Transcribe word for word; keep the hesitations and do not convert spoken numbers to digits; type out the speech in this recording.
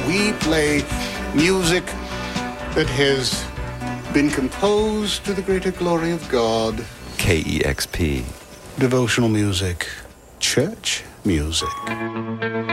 we play music that has been composed to the greater glory of God. K E X P. Devotional music. Church music.